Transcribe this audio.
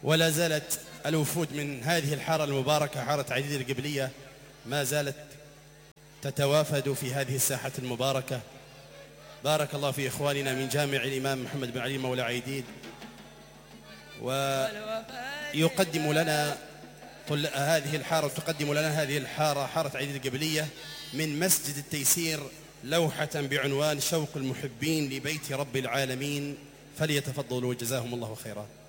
ولا زالت الوفود من هذه الحارة المباركة، حارة عديد القبلية، ما زالت تتوافد في هذه الساحة المباركة. بارك الله في إخواننا من جامع الإمام محمد بن علي مولى عيديد، ويقدم لنا هذه الحارة، تقدم لنا هذه الحارة، حارة عديد القبلية، من مسجد التيسير لوحة بعنوان شوق المحبين لبيت رب العالمين، فليتفضلوا وجزاهم الله خيرا.